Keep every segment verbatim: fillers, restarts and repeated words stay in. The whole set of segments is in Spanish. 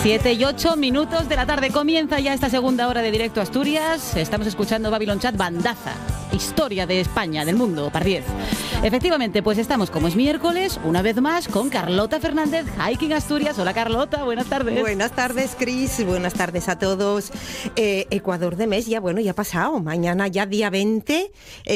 Siete y ocho minutos de la tarde. Comienza ya esta segunda hora de Directo Asturias. Estamos escuchando Babylon Chat, bandaza, historia de España, del mundo, par diez. Efectivamente, pues estamos, como es miércoles, una vez más con Carlota Fernández, Hiking Asturias. Hola Carlota, buenas tardes. Buenas tardes, Cris, buenas tardes a todos. Eh, Ecuador de mes, ya bueno, ya ha pasado. Mañana ya día veinte,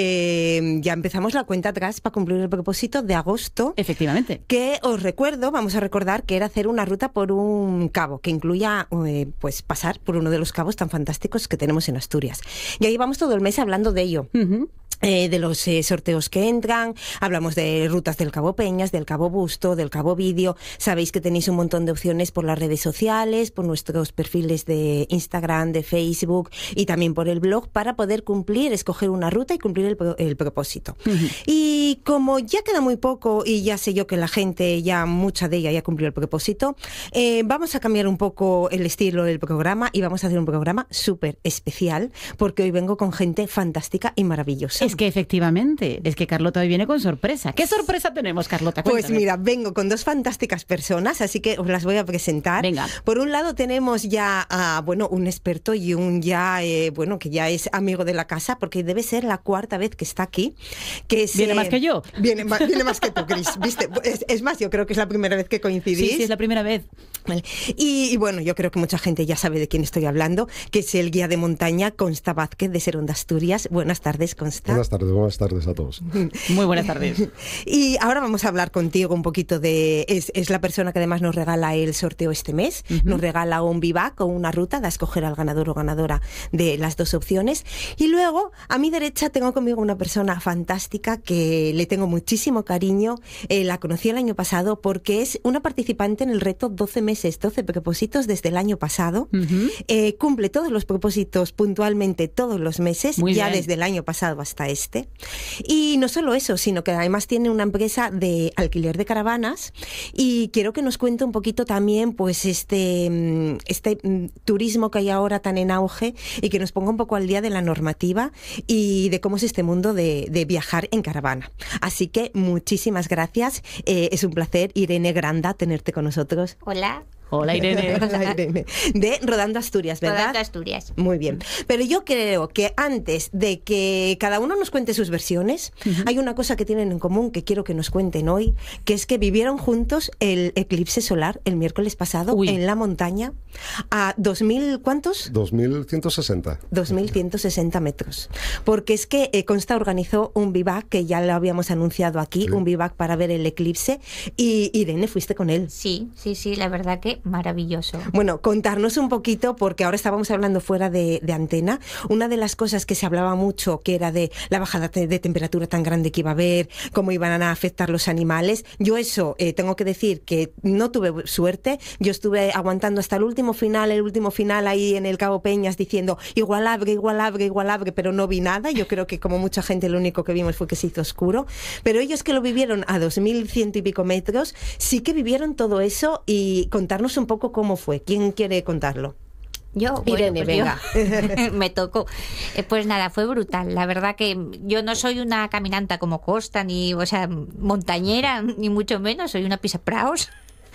eh, ya empezamos la cuenta atrás para cumplir el propósito de agosto. Efectivamente. Que os recuerdo, vamos a recordar que era hacer una ruta por un cabo, que incluya eh, pues pasar por uno de los cabos tan fantásticos que tenemos en Asturias. Y ahí vamos todo el mes hablando de ello. Uh-huh. Eh, de los eh, sorteos que entran, hablamos de rutas del Cabo Peñas, del Cabo Busto, del Cabo Vídeo. Sabéis que tenéis un montón de opciones por las redes sociales, por nuestros perfiles de Instagram, de Facebook y también por el blog para poder cumplir, escoger una ruta y cumplir el, el propósito. Uh-huh. Y como ya queda muy poco y ya sé yo que la gente, ya mucha de ella ya cumplió el propósito, eh, vamos a cambiar un poco el estilo del programa y vamos a hacer un programa súper especial porque hoy vengo con gente fantástica y maravillosa. Es que efectivamente, es que Carlota hoy viene con sorpresa. ¿Qué sorpresa tenemos, Carlota? Cuéntame. Pues mira, vengo con dos fantásticas personas, así que os las voy a presentar. Venga. Por un lado tenemos ya a, bueno, un experto y un ya, eh, bueno, que ya es amigo de la casa, porque debe ser la cuarta vez que está aquí. Que es, ¿Viene eh, más que yo? Viene, viene más que tú, Cris. ¿Viste? Es, es más, yo creo que es la primera vez que coincidís. Sí, sí, es la primera vez. Vale. Y, y bueno, yo creo que mucha gente ya sabe de quién estoy hablando, que es el guía de montaña, Consta Vázquez, de Serón de Asturias. Buenas tardes, Consta. Buenas tardes, buenas tardes a todos. Muy buenas tardes. Y ahora vamos a hablar contigo un poquito de... Es, es la persona que además nos regala el sorteo este mes. Uh-huh. Nos regala un bivac o una ruta de escoger al ganador o ganadora de las dos opciones. Y luego, a mi derecha, tengo conmigo una persona fantástica que le tengo muchísimo cariño. Eh, la conocí el año pasado porque es una participante en el reto doce meses, doce propósitos desde el año pasado. Uh-huh. Eh, cumple todos los propósitos puntualmente todos los meses, Muy ya bien. Desde el año pasado hasta este. Y no solo eso, sino que además tiene una empresa de alquiler de caravanas y quiero que nos cuente un poquito también pues este, este turismo que hay ahora tan en auge y que nos ponga un poco al día de la normativa y de cómo es este mundo de, de viajar en caravana. Así que muchísimas gracias. Eh, es un placer, Irene Granda, tenerte con nosotros. Hola. Hola Irene. Hola Irene. De Rodando Asturias, ¿verdad? Rodando Asturias. Muy bien. Pero yo creo que antes de que cada uno nos cuente sus versiones, uh-huh. hay una cosa que tienen en común que quiero que nos cuenten hoy, que es que vivieron juntos el eclipse solar el miércoles pasado. Uy. En la montaña a dos mil, ¿cuántos? dos mil ciento sesenta. dos mil ciento sesenta metros. Porque es que eh, Consta organizó un vivac, que ya lo habíamos anunciado aquí, sí. Un vivac para ver el eclipse, y Irene, fuiste con él. Sí, sí, sí, la verdad que maravilloso. Bueno, contarnos un poquito, porque ahora estábamos hablando fuera de, de antena, una de las cosas que se hablaba mucho, que era de la bajada de, de temperatura tan grande que iba a haber, cómo iban a afectar los animales. Yo eso, eh, tengo que decir que no tuve suerte, yo estuve aguantando hasta el último final, el último final ahí en el Cabo Peñas diciendo igual abre, igual abre, igual abre, pero no vi nada. Yo creo que como mucha gente lo único que vimos fue que se hizo oscuro, pero ellos que lo vivieron a dos mil cien y pico metros, sí que vivieron todo eso y contarnos un poco cómo fue. ¿Quién quiere contarlo? Yo, Irene, bueno, pues venga. Yo, me tocó. Eh, pues nada, fue brutal. La verdad que yo no soy una caminanta como Costa, ni, o sea, montañera, ni mucho menos. Soy una pisapraos,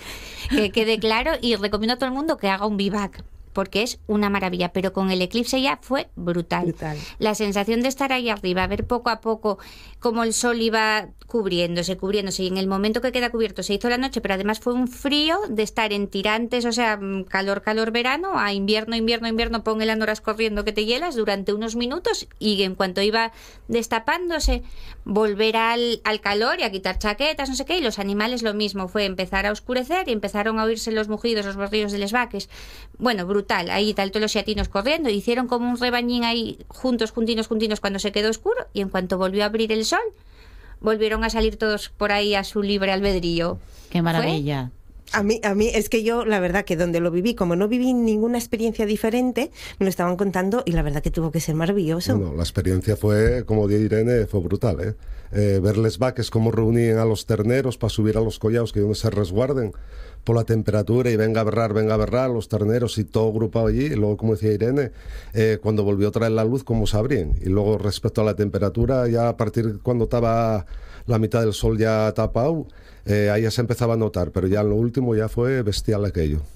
que quede claro. Y recomiendo a todo el mundo que haga un vivac, porque es una maravilla, pero con el eclipse ya fue brutal. brutal. La sensación de estar ahí arriba, ver poco a poco cómo el sol iba cubriéndose, cubriéndose, y en el momento que queda cubierto se hizo la noche, pero además fue un frío de estar en tirantes, o sea, calor, calor, verano, a invierno, invierno, invierno, pon el horas corriendo que te hielas durante unos minutos, y en cuanto iba destapándose, volver al, al calor y a quitar chaquetas, no sé qué, y los animales lo mismo, fue empezar a oscurecer y empezaron a oírse los mugidos, los berrillos de los vaques. Bueno, brutal, ahí tal, todos los siatinos corriendo, hicieron como un rebañín ahí juntos, juntinos, juntinos cuando se quedó oscuro, y en cuanto volvió a abrir el sol, volvieron a salir todos por ahí a su libre albedrío. ¡Qué maravilla! ¿Fue? A mí, a mí es que yo, la verdad, que donde lo viví, como no viví ninguna experiencia diferente, me lo estaban contando y la verdad que tuvo que ser maravilloso. Bueno, la experiencia fue, como dice Irene, fue brutal, ¿eh? eh verles vaques cómo reunían a los terneros para subir a los collados que donde se resguarden por la temperatura y venga a berrar, venga a berrar, los terneros y todo agrupado allí. Y luego, como decía Irene, eh, cuando volvió a traer la luz, cómo se abrían. Y luego, respecto a la temperatura, ya a partir de cuando estaba la mitad del sol ya tapado, eh, ahí ya se empezaba a notar, pero ya en lo último ya fue bestial aquello.